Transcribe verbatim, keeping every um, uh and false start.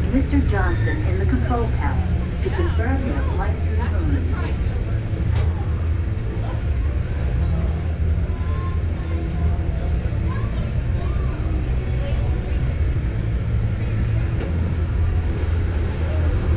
Mister Johnson in the control tower to confirm your flight to the Earth.